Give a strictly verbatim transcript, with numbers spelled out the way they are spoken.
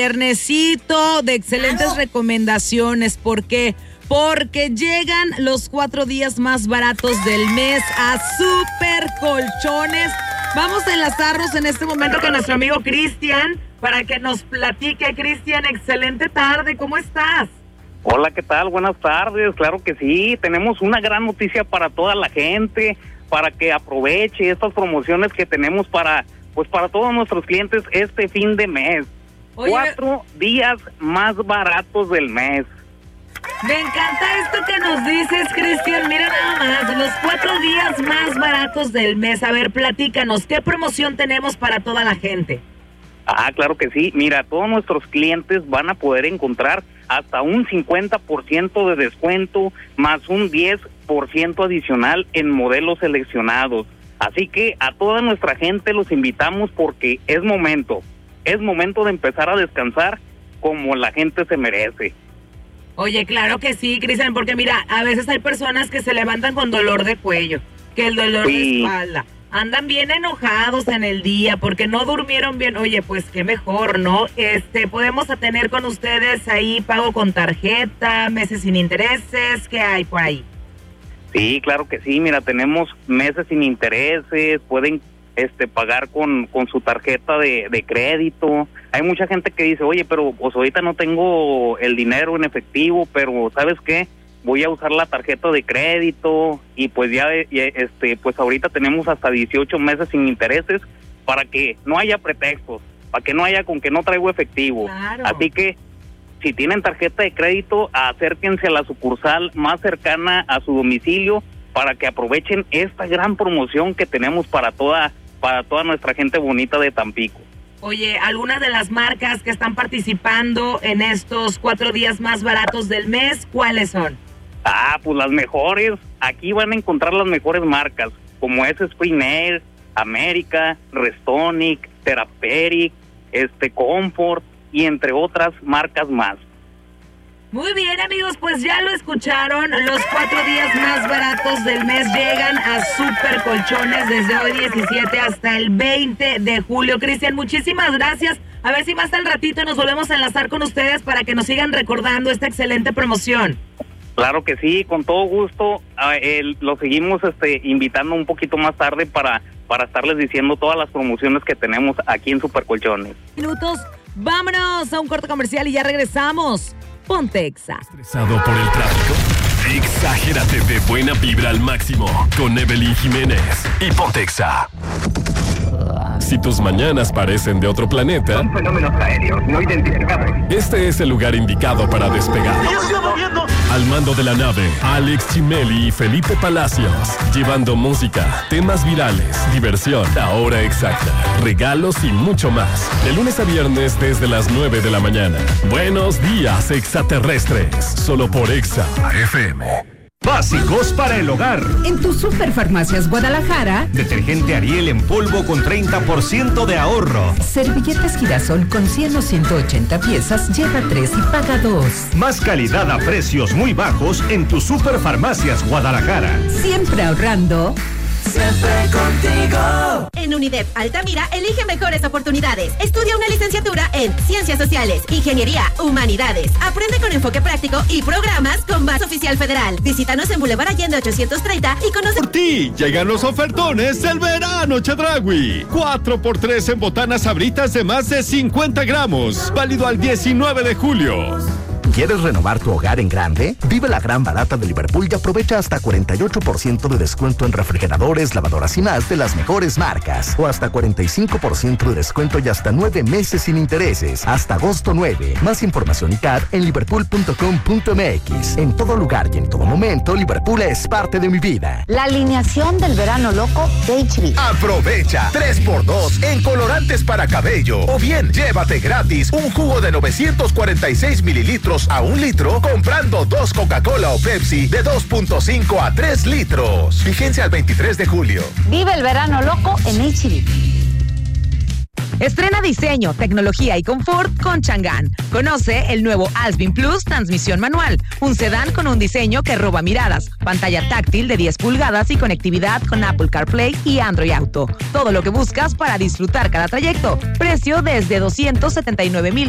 Viernesito de excelentes claro. recomendaciones. ¿Por qué? Porque llegan los cuatro días más baratos del mes a Super Colchones. Vamos a enlazarnos en este momento con nuestro amigo Cristian para que nos platique. Cristian, excelente tarde, ¿cómo estás? Hola, ¿qué tal? Buenas tardes, claro que sí. Tenemos una gran noticia para toda la gente, para que aproveche estas promociones que tenemos para, pues para todos nuestros clientes este fin de mes. Oye, Cuatro días más baratos del mes. Me encanta esto que nos dices, Cristian. Mira nada más, los cuatro días más baratos del mes. A ver, platícanos, ¿qué promoción tenemos para toda la gente? Ah, claro que sí. Mira, todos nuestros clientes van a poder encontrar hasta un cincuenta por ciento de descuento más un diez por ciento adicional en modelos seleccionados. Así que a toda nuestra gente los invitamos porque es momento. Es momento de empezar a descansar como la gente se merece. Oye, claro que sí, Cristian, porque mira, a veces hay personas que se levantan con dolor de cuello, que el dolor sí. de espalda, andan bien enojados en el día porque no durmieron bien. Oye, pues qué mejor, ¿no? Este, podemos tener con ustedes ahí pago con tarjeta, meses sin intereses, ¿qué hay por ahí? Sí, claro que sí, mira, tenemos meses sin intereses, pueden este pagar con, con su tarjeta de, de crédito. Hay mucha gente que dice, oye, pero pues ahorita no tengo el dinero en efectivo, pero ¿sabes qué? Voy a usar la tarjeta de crédito y pues ya, ya este pues ahorita tenemos hasta dieciocho meses sin intereses para que no haya pretextos, para que no haya con que no traigo efectivo. Claro. Así que si tienen tarjeta de crédito, acérquense a la sucursal más cercana a su domicilio para que aprovechen esta gran promoción que tenemos para toda para toda nuestra gente bonita de Tampico. Oye, algunas de las marcas que están participando en estos cuatro días más baratos del mes, ¿cuáles son? Ah, pues las mejores. Aquí van a encontrar las mejores marcas, como es Spring Air, América, Restonic, Therapeutic, este Comfort y entre otras marcas más. Muy bien, amigos, pues ya lo escucharon, los cuatro días más baratos del mes llegan a Super Colchones desde hoy diecisiete hasta el veinte de julio. Cristian, muchísimas gracias. A ver si más al ratito nos volvemos a enlazar con ustedes para que nos sigan recordando esta excelente promoción. Claro que sí, con todo gusto. Eh, lo seguimos este, invitando un poquito más tarde para, para estarles diciendo todas las promociones que tenemos aquí en Super Colchones. Minutos, vámonos a un corte comercial y ya regresamos. Ponte Exa. ¿Estresado por el tráfico? Exagérate de buena vibra al máximo con Evelyn Jiménez y Ponte Exa. Si tus mañanas parecen de otro planeta, son fenómenos aéreos no identificados. Este es el lugar indicado para despegar. Al mando de la nave, Alex Chimeli y Felipe Palacios, llevando música, temas virales, diversión, la hora exacta, regalos y mucho más. De lunes a viernes desde las nueve de la mañana. Buenos días, extraterrestres. Solo por Exa F M. Básicos para el hogar. En tu Superfarmacias Guadalajara, detergente Ariel en polvo con treinta por ciento de ahorro. Servilletas Girasol con cien o ciento ochenta piezas, lleva tres y paga dos. Más calidad a precios muy bajos en tu Superfarmacias Guadalajara. Siempre ahorrando. Siempre contigo. En UNIDEP Altamira, elige mejores oportunidades. Estudia una licenciatura en Ciencias Sociales, Ingeniería, Humanidades. Aprende con enfoque práctico y programas con base oficial federal. Visítanos en Boulevard Allende ochocientos treinta y conoce... Por ti, llegan los ofertones del verano Chedraui. cuatro por tres en botanas sabritas de más de cincuenta gramos. Válido al diecinueve de julio. ¿Quieres renovar tu hogar en grande? Vive la gran barata de Liverpool y aprovecha hasta cuarenta y ocho por ciento de descuento en refrigeradores, lavadoras y más de las mejores marcas. O hasta cuarenta y cinco por ciento de descuento y hasta nueve meses sin intereses. Hasta agosto nueve. Más información y C A D en liverpool punto com punto m x. En todo lugar y en todo momento, Liverpool es parte de mi vida. La alineación del verano loco de H B. Aprovecha tres por dos en colorantes para cabello. O bien, llévate gratis un jugo de novecientos cuarenta y seis mililitros a un litro comprando dos Coca-Cola o Pepsi de dos punto cinco a tres litros. Vigencia al veintitrés de julio. Vive el verano loco en H B. Estrena diseño, tecnología y confort con Chang'an. Conoce el nuevo Alpine Plus transmisión manual, un sedán con un diseño que roba miradas, pantalla táctil de diez pulgadas y conectividad con Apple CarPlay y Android Auto. Todo lo que buscas para disfrutar cada trayecto. Precio desde doscientos setenta y nueve mil